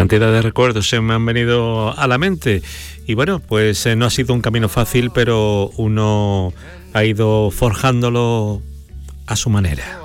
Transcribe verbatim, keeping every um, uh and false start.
Cantidad de recuerdos se me han venido a la mente y bueno, pues eh, no ha sido un camino fácil, pero uno ha ido forjándolo a su manera.